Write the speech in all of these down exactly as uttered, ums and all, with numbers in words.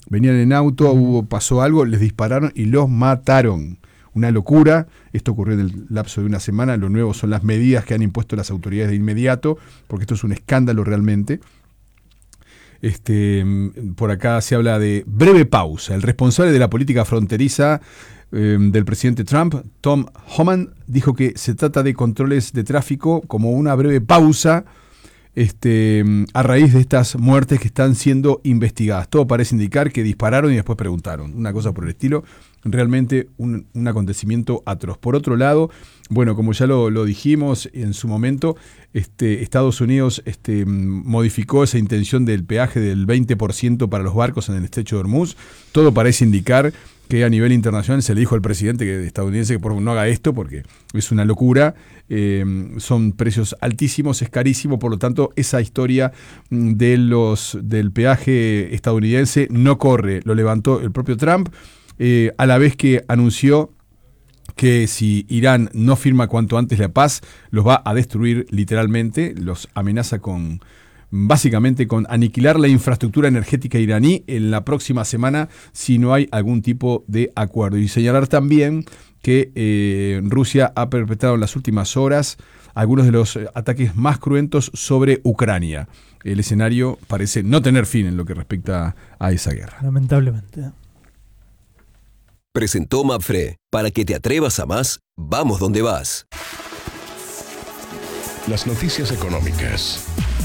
venían en auto, hubo, pasó algo, les dispararon y los mataron. Una locura. Esto ocurrió en el lapso de una semana. Lo nuevo son las medidas que han impuesto las autoridades de inmediato, porque esto es un escándalo realmente. Este, por acá se habla de breve pausa. El responsable de la política fronteriza eh, del presidente Trump, Tom Homan, dijo que se trata de controles de tráfico como una breve pausa este, a raíz de estas muertes que están siendo investigadas. Todo parece indicar que dispararon y después preguntaron. Una cosa por el estilo. Realmente un, un acontecimiento atroz. Por otro lado, bueno, como ya lo, lo dijimos en su momento, este, Estados Unidos este, modificó esa intención del peaje del veinte por ciento para los barcos en el estrecho de Hormuz. Todo parece indicar que a nivel internacional se le dijo al presidente que, estadounidense que por favor no haga esto porque es una locura. Eh, son precios altísimos, es carísimo, por lo tanto esa historia de los, del peaje estadounidense no corre. Lo levantó el propio Trump. Eh, a la vez que anunció que si Irán no firma cuanto antes la paz, los va a destruir literalmente, los amenaza con, básicamente con aniquilar la infraestructura energética iraní en la próxima semana si no hay algún tipo de acuerdo. Y señalar también que eh, Rusia ha perpetrado en las últimas horas algunos de los ataques más cruentos sobre Ucrania. El escenario parece no tener fin en lo que respecta a esa guerra. Lamentablemente. Presentó Mapfre. Para que te atrevas a más, vamos donde vas. Las noticias económicas.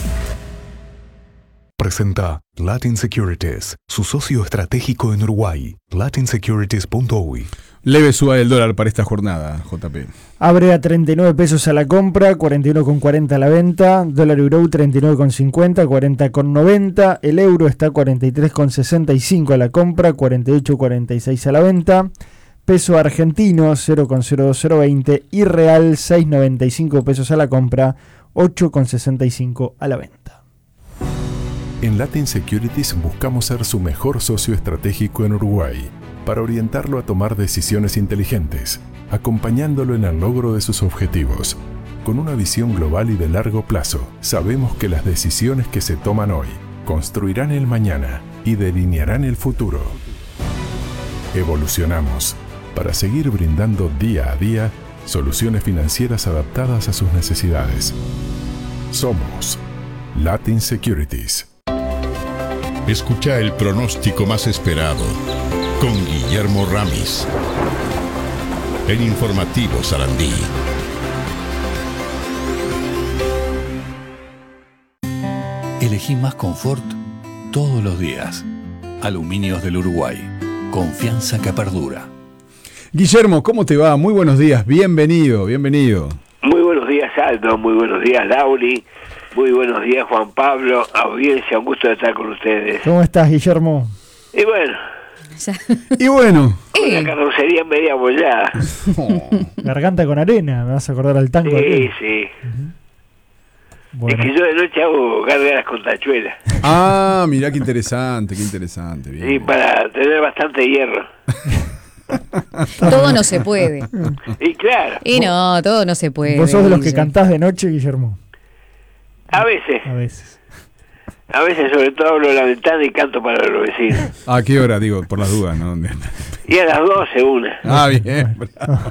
Presenta Latin Securities, su socio estratégico en Uruguay. latin securities punto u y. Leve suba del dólar para esta jornada, J P. Abre a treinta y nueve pesos a la compra, cuarenta y uno con cuarenta a la venta. Dólar euro treinta y nueve con cincuenta, cuarenta con noventa. El euro está cuarenta y tres con sesenta y cinco a la compra, cuarenta y ocho con cuarenta y seis a la venta. Peso argentino cero con cero dos cero veinte y real seis con noventa y cinco pesos a la compra, ocho con sesenta y cinco a la venta. En Latin Securities buscamos ser su mejor socio estratégico en Uruguay para orientarlo a tomar decisiones inteligentes, acompañándolo en el logro de sus objetivos. Con una visión global y de largo plazo, sabemos que las decisiones que se toman hoy construirán el mañana y delinearán el futuro. Evolucionamos para seguir brindando día a día soluciones financieras adaptadas a sus necesidades. Somos Latin Securities. Escucha el pronóstico más esperado con Guillermo Ramis en Informativo Sarandí. Elegí más confort todos los días. Aluminios del Uruguay. Confianza que perdura. Guillermo, ¿cómo te va? Muy buenos días. Bienvenido, bienvenido. Muy buenos días, Aldo. Muy buenos días, Lauri. Muy buenos días, Juan Pablo. Audiencia, un gusto de estar con ustedes. ¿Cómo estás, Guillermo? Y bueno. Y bueno. Con la carrocería media abollada. Oh. Garganta con arena, me vas a acordar al tango. Sí, aquel. sí. Uh-huh. Bueno. Es que yo de noche hago gárgaras con tachuelas. Ah, mirá qué interesante, qué interesante. Bien. Sí, para tener bastante hierro. Todo no se puede. Y claro. Y no, todo no se puede. ¿Vos sos de los que cantás de noche, Guillermo? A veces. A veces. A veces, sobre todo, abro la ventana y canto para los vecinos. ¿A qué hora? Digo, por las dudas, ¿no? Y a las doce, una. Ah, bien.